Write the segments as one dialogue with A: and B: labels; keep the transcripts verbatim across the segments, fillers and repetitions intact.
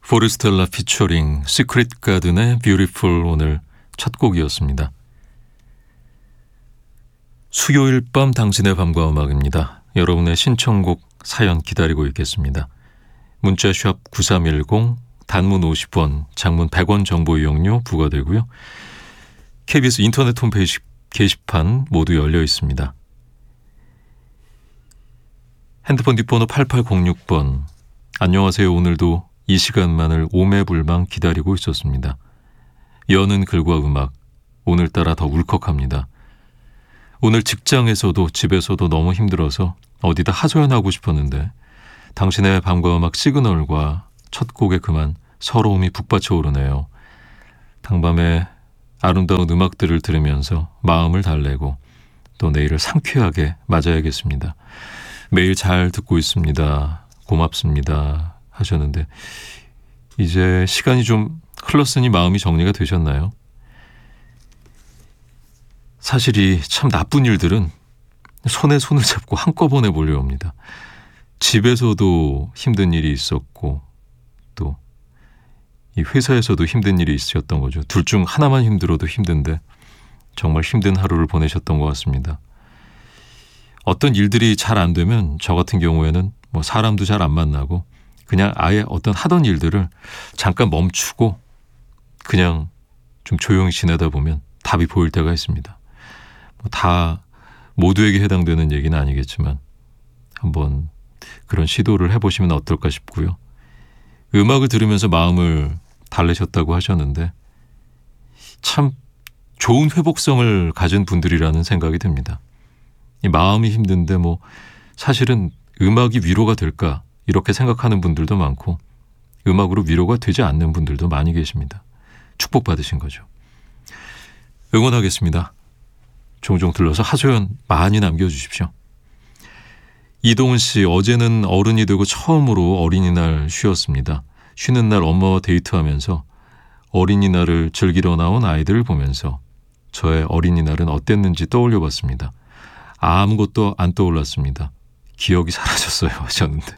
A: 포레스텔라 피처링 시크릿 가든의 뷰티풀 오늘 첫 곡이었습니다. 수요일 밤 당신의 밤과 음악입니다. 여러분의 신청곡 사연 기다리고 있겠습니다. 문자샵 구삼일공, 단문 오십 원, 장문 백 원 정보 이용료 부과되고요. 케이비에스 인터넷 홈페이지 게시판 모두 열려 있습니다. 핸드폰 뒷번호 팔팔공육 번. 안녕하세요. 오늘도 이 시간만을 오매불망 기다리고 있었습니다. 여는 글과 음악, 오늘따라 더 울컥합니다. 오늘 직장에서도 집에서도 너무 힘들어서 어디다 하소연하고 싶었는데 당신의 밤과 음악 시그널과 첫 곡에 그만 서러움이 북받쳐 오르네요. 당밤에 아름다운 음악들을 들으면서 마음을 달래고 또 내일을 상쾌하게 맞아야겠습니다. 매일 잘 듣고 있습니다. 고맙습니다. 하셨는데 이제 시간이 좀 흘렀으니 마음이 정리가 되셨나요? 사실 이 참 나쁜 일들은 손에 손을 잡고 한꺼번에 몰려옵니다. 집에서도 힘든 일이 있었고 또 이 회사에서도 힘든 일이 있으셨던 거죠. 둘 중 하나만 힘들어도 힘든데 정말 힘든 하루를 보내셨던 것 같습니다. 어떤 일들이 잘 안 되면 저 같은 경우에는 뭐 사람도 잘 안 만나고 그냥 아예 어떤 하던 일들을 잠깐 멈추고 그냥 좀 조용히 지내다 보면 답이 보일 때가 있습니다. 뭐 다 모두에게 해당되는 얘기는 아니겠지만 한번 그런 시도를 해보시면 어떨까 싶고요. 음악을 들으면서 마음을 달래셨다고 하셨는데 참 좋은 회복성을 가진 분들이라는 생각이 듭니다. 이 마음이 힘든데 뭐 사실은 음악이 위로가 될까 이렇게 생각하는 분들도 많고 음악으로 위로가 되지 않는 분들도 많이 계십니다. 축복받으신 거죠. 응원하겠습니다. 종종 들러서 하소연 많이 남겨주십시오. 이동은 씨, 어제는 어른이 되고 처음으로 어린이날 쉬었습니다. 쉬는 날 엄마와 데이트하면서 어린이날을 즐기러 나온 아이들을 보면서 저의 어린이날은 어땠는지 떠올려봤습니다. 아무것도 안 떠올랐습니다. 기억이 사라졌어요 하셨는데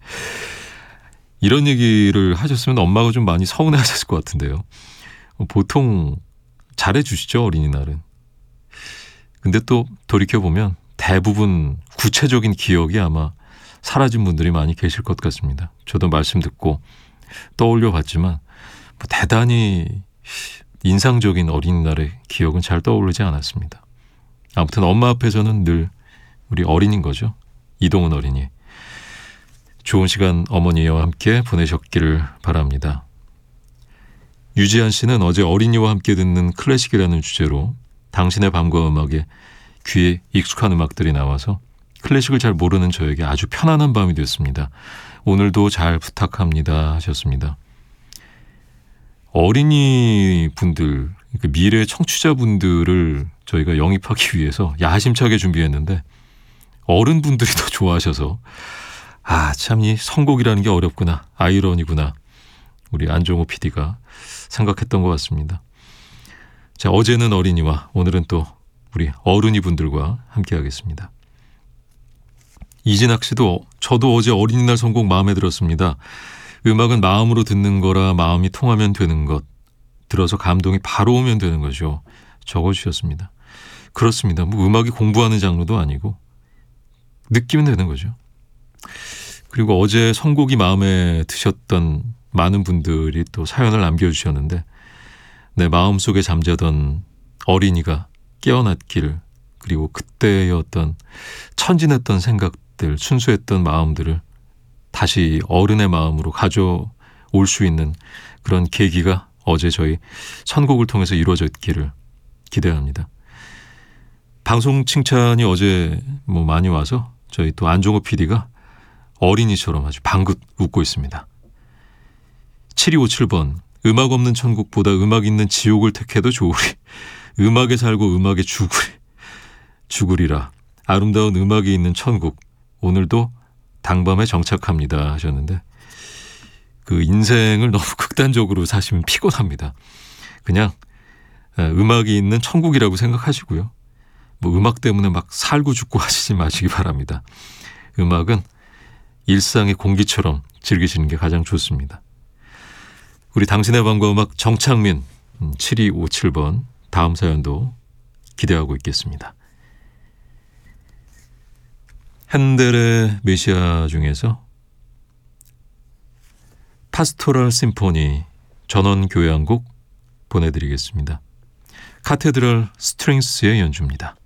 A: 이런 얘기를 하셨으면 엄마가 좀 많이 서운해하셨을 것 같은데요. 보통 잘해주시죠 어린이날은. 근데 또 돌이켜보면 대부분 구체적인 기억이 아마 사라진 분들이 많이 계실 것 같습니다. 저도 말씀 듣고 떠올려 봤지만 뭐 대단히 인상적인 어린이날의 기억은 잘 떠오르지 않았습니다. 아무튼 엄마 앞에서는 늘 우리 어린인 거죠. 이동은 어린이. 좋은 시간 어머니와 함께 보내셨기를 바랍니다. 유지한 씨는 어제 어린이와 함께 듣는 클래식이라는 주제로 당신의 밤과 음악에 귀에 익숙한 음악들이 나와서 클래식을 잘 모르는 저에게 아주 편안한 밤이 됐습니다. 오늘도 잘 부탁합니다 하셨습니다. 어린이 분들, 미래의 청취자분들을 저희가 영입하기 위해서 야심차게 준비했는데 어른분들이 더 좋아하셔서 아, 참 이 선곡이라는 게 어렵구나, 아이러니구나 우리 안종호 피디가 생각했던 것 같습니다. 자, 어제는 어린이와 오늘은 또 우리 어른이 분들과 함께 하겠습니다. 이진학 씨도 저도 어제 어린이날 선곡 마음에 들었습니다. 음악은 마음으로 듣는 거라 마음이 통하면 되는 것, 들어서 감동이 바로 오면 되는 거죠. 적어주셨습니다. 그렇습니다. 뭐 음악이 공부하는 장르도 아니고 느끼면 되는 거죠. 그리고 어제 선곡이 마음에 드셨던 많은 분들이 또 사연을 남겨주셨는데 내 마음속에 잠자던 어린이가 깨어났길, 그리고 그때의 어떤 천진했던 생각들, 순수했던 마음들을 다시 어른의 마음으로 가져올 수 있는 그런 계기가 어제 저희 선곡을 통해서 이루어졌기를 기대합니다. 방송 칭찬이 어제 뭐 많이 와서 저희 또 안종호 피디가 어린이처럼 아주 방긋 웃고 있습니다. 칠이오칠 번, 음악 없는 천국보다 음악 있는 지옥을 택해도 좋으리. 음악에 살고 음악에 죽으리. 죽으리라. 아름다운 음악이 있는 천국. 오늘도 당밤에 정착합니다 하셨는데 그 인생을 너무 극단적으로 사시면 피곤합니다. 그냥 음악이 있는 천국이라고 생각하시고요. 뭐 음악 때문에 막 살고 죽고 하시지 마시기 바랍니다. 음악은 일상의 공기처럼 즐기시는 게 가장 좋습니다. 우리 당신의 방과 음악 정창민 칠이오칠 번 다음 사연도 기대하고 있겠습니다. 핸델의 메시아 중에서 파스토럴 심포니 전원 교향곡 보내드리겠습니다. 카테드럴 스트링스의 연주입니다.